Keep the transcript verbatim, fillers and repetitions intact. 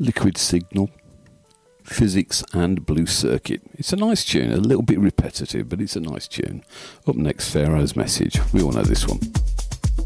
Liquid Signal, Physics and Blue Circuit. It's a nice tune, a little bit repetitive, but it's a nice tune. Up next, Pharaoh's Message. We all know this one.